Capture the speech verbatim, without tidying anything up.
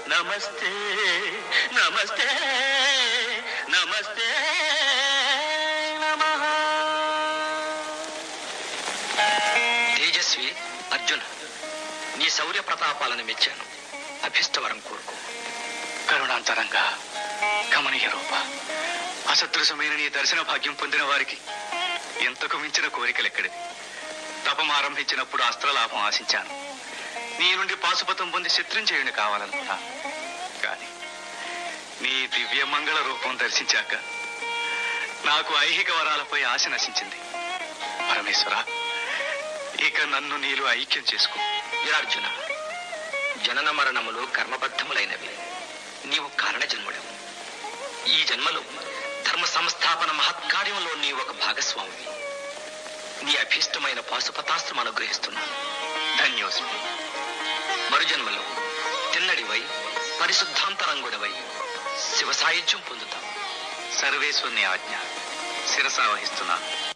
నమస్తే నమస్తే నమస్తే నమః. తేజస్వి అర్జున, నీ శౌర్య ప్రతాపాలను మెచ్చాను. అభిష్టవరం కోరుకో. కరుణాంతరంగా కమనీయ రూప, అసదృశమైన నీ దర్శన భాగ్యం పొందిన వారికి ఎంతకు మించిన కోరికలెక్కడిది. తపం ఆరంభించినప్పుడు అస్త్రలాభం ఆశించాను. నీ నుండి పాశుపతం పొంది శత్రుంజయుని కావాలనుకున్నాను. కానీ నీ దివ్య మంగళ రూపం దర్శించాక నాకు ఐహిక వరాలపై ఆశ నశించింది. పరమేశ్వర, ఇక నన్ను నీలో ఐక్యం చేసుకో. వీరార్జున, జనన మరణములు కర్మబద్ధములైనవి. నీవు కారణ జన్ముడవు. ఈ జన్మలో ధర్మ సంస్థాపన మహత్కార్యంలో నీవు ఒక భాగస్వామి. నీ అభీష్టమైన పాశుపతాస్త్రం అనుగ్రహిస్తున్నాను. ధన్యోస్మి. మరుజన్మలో తిన్నడివై పరిశుద్ధాంతరంగుడవై శివ సాయుధ్యం పొందుతావు. సర్వేశ్వరుని ఆజ్ఞ శిరసా వహిస్తున్నాను.